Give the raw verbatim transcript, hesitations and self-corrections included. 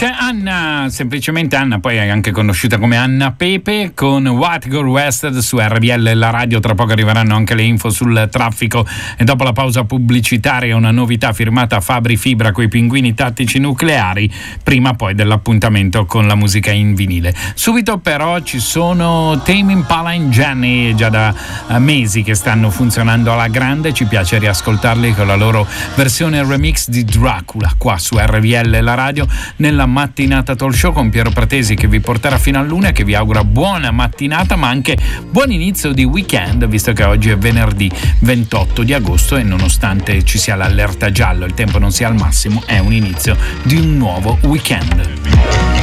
C'è Anna, semplicemente Anna, poi è anche conosciuta come Anna Pepe, con What Go West su R B L, la radio. Tra poco arriveranno anche le info sul traffico e dopo la pausa pubblicitaria una novità firmata Fabri Fibra coi Pinguini Tattici Nucleari, prima poi dell'appuntamento con la musica in vinile. Subito però ci sono Tame Impala and Jenny, già da uh, mesi che stanno funzionando alla grande, ci piace riascoltarli con la loro versione remix di Dracula qua su R B L, la radio, nella mattinata talk show con Piero Pratesi che vi porterà fino all'una e che vi augura buona mattinata ma anche buon inizio di weekend, visto che oggi è venerdì ventotto di agosto e nonostante ci sia l'allerta giallo, il tempo non sia al massimo, è un inizio di un nuovo weekend.